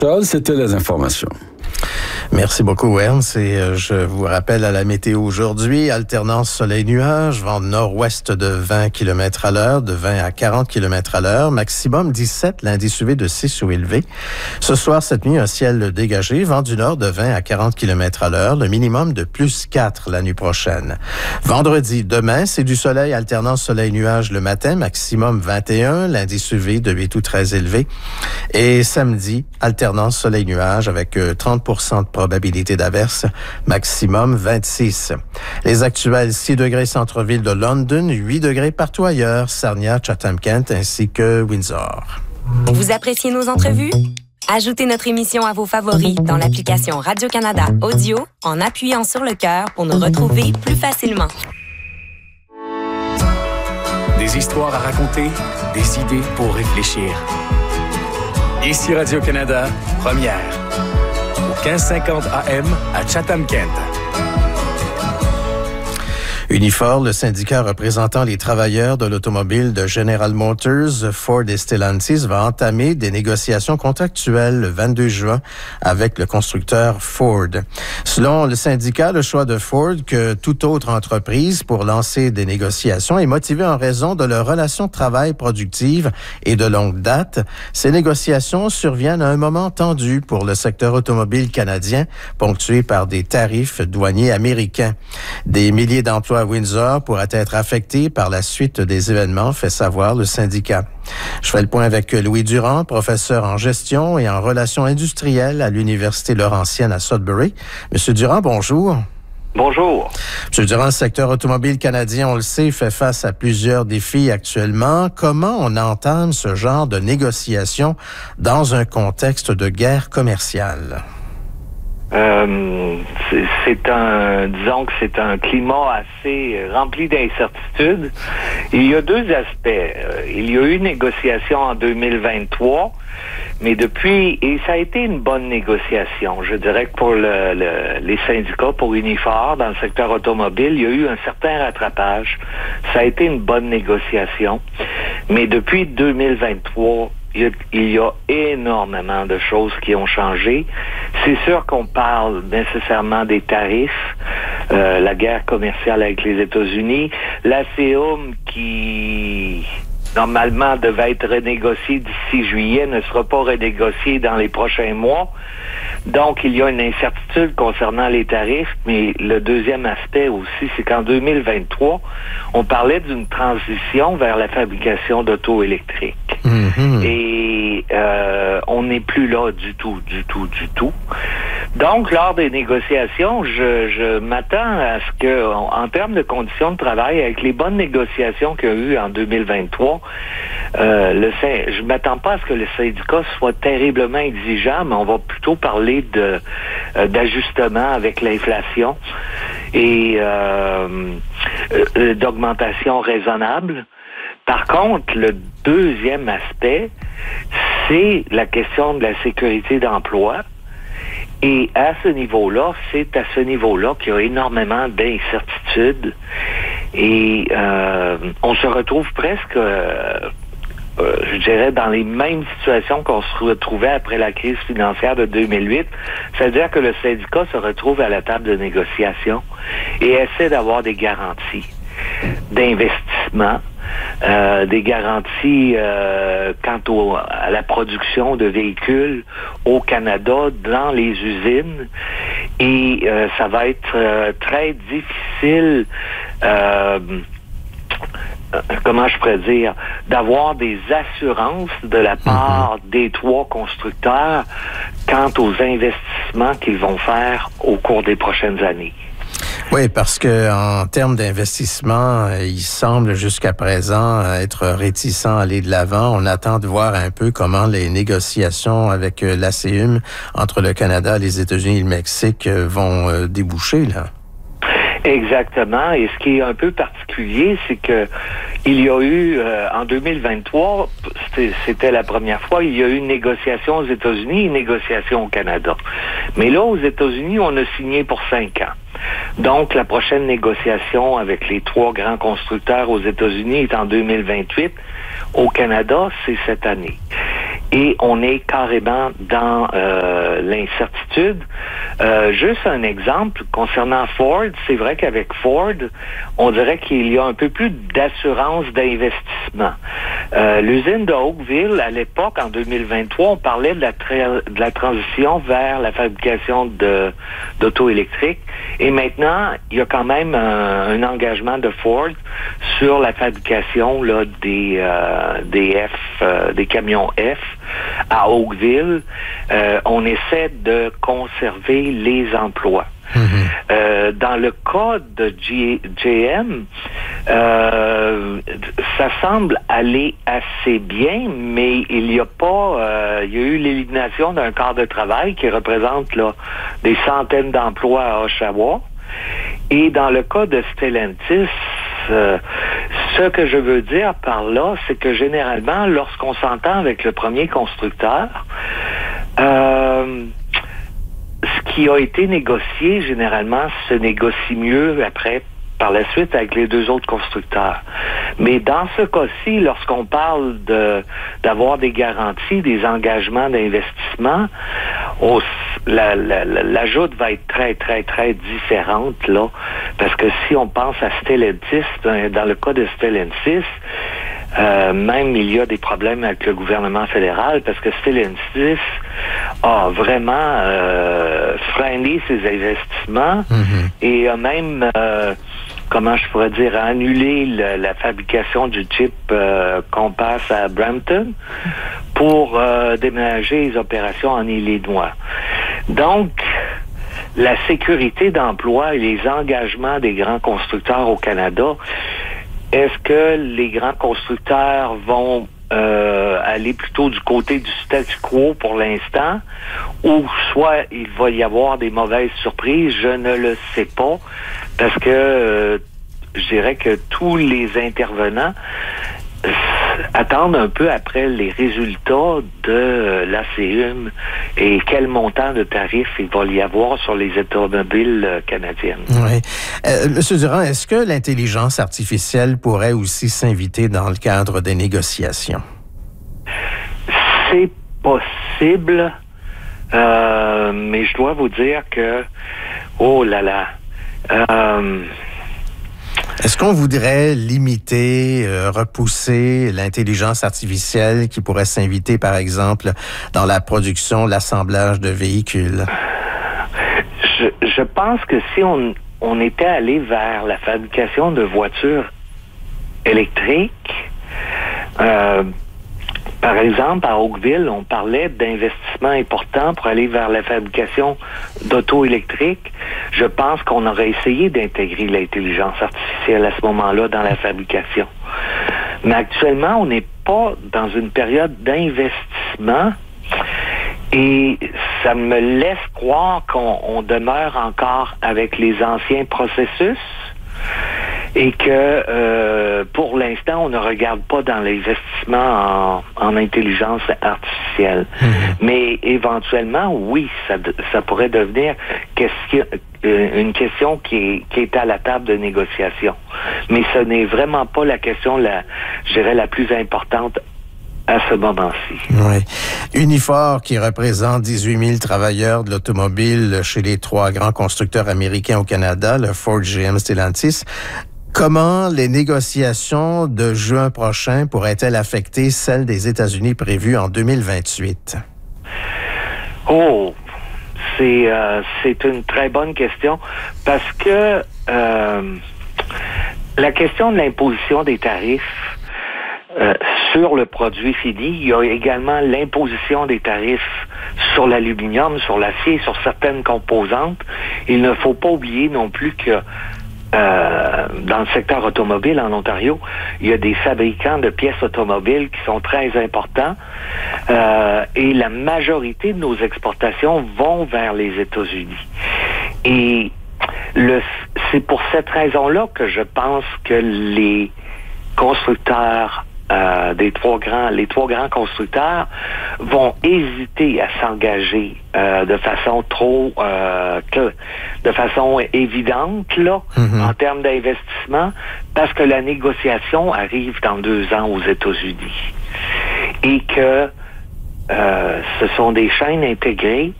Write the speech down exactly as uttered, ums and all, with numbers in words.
Charles, c'était les informations. Merci beaucoup, Ernst. Et euh, je vous rappelle à la météo aujourd'hui, alternance soleil-nuage, vent nord-ouest de vingt kilomètres à l'heure, de vingt à quarante kilomètres à l'heure, maximum dix-sept, l'indice U V de six ou élevé. Ce soir, cette nuit, un ciel dégagé, vent du nord de vingt à quarante kilomètres à l'heure, le minimum de plus quatre la nuit prochaine. Vendredi, demain, c'est du soleil, alternance soleil-nuage le matin, maximum vingt et un, l'indice U V de huit ou treize élevé. Et samedi, alternance soleil-nuage avec euh, trente pour cent de probabilité d'averse, maximum vingt-six. Les actuels six degrés centre-ville de London, huit degrés partout ailleurs, Sarnia, Chatham-Kent ainsi que Windsor. Vous appréciez nos entrevues? Ajoutez notre émission à vos favoris dans l'application Radio-Canada Audio en appuyant sur le cœur pour nous retrouver plus facilement. Des histoires à raconter, des idées pour réfléchir. Ici Radio-Canada, première. Au quinze cinquante A M à Chatham-Kent. Unifor, le syndicat représentant les travailleurs de l'automobile de General Motors, Ford et Stellantis, va entamer des négociations contractuelles le vingt-deux juin avec le constructeur Ford. Selon le syndicat, le choix de Ford que toute autre entreprise pour lancer des négociations est motivé en raison de leur relation de travail productive et de longue date. Ces négociations surviennent à un moment tendu pour le secteur automobile canadien, ponctué par des tarifs douaniers américains. Des milliers d'emplois à Windsor pourraient être affectés par la suite des événements, fait savoir le syndicat. Je fais le point avec Louis Durand, professeur en gestion et en relations industrielles à l'Université Laurentienne à Sudbury. Monsieur Durand, bonjour. Bonjour. Monsieur Durand, le secteur automobile canadien, on le sait, fait face à plusieurs défis actuellement. Comment on entame ce genre de négociations dans un contexte de guerre commerciale? Euh, c'est, c'est un, disons que c'est un climat assez rempli d'incertitudes. Il y a deux aspects. Il y a eu une négociation en deux mille vingt-trois, mais depuis, et ça a été une bonne négociation. Je dirais que pour le, le, les syndicats, pour Unifor, dans le secteur automobile, il y a eu un certain rattrapage. Ça a été une bonne négociation. Mais depuis deux mille vingt-trois, Il y, a, il y a énormément de choses qui ont changé. C'est sûr qu'on parle nécessairement des tarifs, euh, la guerre commerciale avec les États-Unis, l'A C U M qui normalement devait être renégociée d'ici juillet ne sera pas renégociée dans les prochains mois. Donc, il y a une incertitude concernant les tarifs, mais le deuxième aspect aussi, c'est qu'en deux mille vingt-trois, on parlait d'une transition vers la fabrication d'auto électriques. Mm-hmm. Et euh, on n'est plus là du tout, du tout, du tout. Donc, lors des négociations, je, je m'attends à ce que, en termes de conditions de travail, avec les bonnes négociations qu'il y a eu en deux mille vingt-trois, euh, le, je m'attends pas à ce que le syndicat soit terriblement exigeant, mais on va plutôt parler de euh, d'ajustement avec l'inflation et euh, euh, d'augmentation raisonnable. Par contre, le deuxième aspect, c'est la question de la sécurité d'emploi. Et à ce niveau-là, c'est à ce niveau-là qu'il y a énormément d'incertitudes. Et euh, on se retrouve presque, euh, euh, je dirais, dans les mêmes situations qu'on se retrouvait après la crise financière de deux mille huit. C'est-à-dire que le syndicat se retrouve à la table de négociation et essaie d'avoir des garanties d'investissement, euh, des garanties euh, quant au, à la production de véhicules au Canada, dans les usines. Et euh, ça va être euh, très difficile, euh, comment je pourrais dire, d'avoir des assurances de la part mm-hmm. des trois constructeurs quant aux investissements qu'ils vont faire au cours des prochaines années. Oui, parce que en termes d'investissement, il semble jusqu'à présent être réticent à aller de l'avant. On attend de voir un peu comment les négociations avec l'A C U M entre le Canada, les États-Unis et le Mexique vont déboucher, là. Exactement. Et ce qui est un peu particulier, c'est que il y a eu, euh, en deux mille vingt-trois, c'était, c'était la première fois, il y a eu une négociation aux États-Unis et une négociation au Canada. Mais là, aux États-Unis, on a signé pour cinq ans. Donc, la prochaine négociation avec les trois grands constructeurs aux États-Unis est en deux mille vingt-huit. Au Canada, c'est cette année. et on est carrément dans euh, l'incertitude. Euh, juste un exemple concernant Ford, c'est vrai qu'avec Ford, on dirait qu'il y a un peu plus d'assurance d'investissement. Euh, l'usine de Oakville, à l'époque, en deux mille vingt-trois, on parlait de la, tra- de la transition vers la fabrication de, d'auto électriques, et maintenant, il y a quand même un, un engagement de Ford sur la fabrication là, des, euh, des F, euh, des camions F à Oakville. Euh, on essaie de conserver les emplois. Mm-hmm. Euh, dans le cas de G- GM, euh, ça semble aller assez bien, mais il n'y a pas, euh, il y a eu l'élimination d'un quart de travail qui représente là, des centaines d'emplois à Oshawa. Et dans le cas de Stellantis, euh, ce que je veux dire par là, c'est que généralement, lorsqu'on s'entend avec le premier constructeur, euh, ce qui a été négocié, généralement, se négocie mieux après, par la suite, avec les deux autres constructeurs. Mais dans ce cas-ci, lorsqu'on parle de d'avoir des garanties, des engagements d'investissement, au, la, la, la, la joute va être très, très, très différente, là. Parce que si on pense à Stellantis, dans, dans le cas de Stellantis, Euh, même il y a des problèmes avec le gouvernement fédéral parce que Stellantis a vraiment euh, freiné ses investissements mm-hmm. et a même, euh, comment je pourrais dire, annulé le, la fabrication du Jeep euh, Compass à Brampton pour euh, déménager les opérations en Illinois. Donc, la sécurité d'emploi et les engagements des grands constructeurs au Canada, est-ce que les grands constructeurs vont euh, aller plutôt du côté du statu quo pour l'instant, ou soit il va y avoir des mauvaises surprises? Je ne le sais pas, parce que euh, je dirais que tous les intervenants euh, attendent un peu après les résultats de l'A C U M et quel montant de tarifs il va y avoir sur les automobiles euh, canadiennes. Oui. Euh, Monsieur Durand, est-ce que l'intelligence artificielle pourrait aussi s'inviter dans le cadre des négociations? C'est possible, euh, mais je dois vous dire que, oh là là, euh, est-ce qu'on voudrait limiter, euh, repousser l'intelligence artificielle qui pourrait s'inviter, par exemple, dans la production, l'assemblage de véhicules? Je, je pense que si on, on était allé vers la fabrication de voitures électriques, euh, par exemple, à Oakville, on parlait d'investissements importants pour aller vers la fabrication d'auto électriques. Je pense qu'on aurait essayé d'intégrer l'intelligence artificielle à ce moment-là dans la fabrication. Mais actuellement, on n'est pas dans une période d'investissement et ça me laisse croire qu'on on demeure encore avec les anciens processus et que euh, pour l'instant, on ne regarde pas dans l'investissement en, en intelligence artificielle. Mmh. Mais éventuellement, oui, ça, ça pourrait devenir question, une question qui est, qui est à la table de négociation. Mais ce n'est vraiment pas la question, la, je dirais, la plus importante à ce moment-ci. Oui. Unifor, qui représente dix-huit mille travailleurs de l'automobile chez les trois grands constructeurs américains au Canada, le Ford, G M, Stellantis. Comment les négociations de juin prochain pourraient-elles affecter celles des États-Unis prévues en deux mille vingt-huit? Oh, c'est euh, c'est une très bonne question parce que euh, la question de l'imposition des tarifs euh, sur le produit fini, il y a également l'imposition des tarifs sur l'aluminium, sur l'acier, sur certaines composantes. Il ne faut pas oublier non plus que Euh, dans le secteur automobile en Ontario, il y a des fabricants de pièces automobiles qui sont très importants euh, et la majorité de nos exportations vont vers les États-Unis. Et le, c'est pour cette raison-là que je pense que les constructeurs Euh, des trois grands, les trois grands constructeurs vont hésiter à s'engager euh, de façon trop, euh, que, de façon évidente là, mm-hmm. en termes d'investissement, parce que la négociation arrive dans deux ans aux États-Unis et que Euh, ce sont des chaînes intégrées